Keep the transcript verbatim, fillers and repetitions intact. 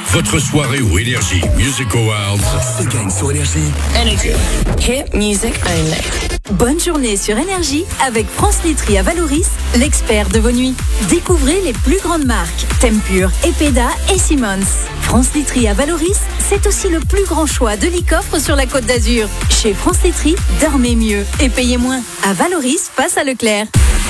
Votre soirée au Énergie Music Awards se gagne sur Énergie. Energy. Hit music only. Bonne journée sur Énergie avec France Laiterie à Valoris, l'expert de vos nuits. Découvrez les plus grandes marques, Tempur, Epeda et Simmons. France Laiterie à Valoris, c'est aussi le plus grand choix de lit-coffre sur la Côte d'Azur. Chez France Laiterie, dormez mieux et payez moins. À Valoris, face à Leclerc.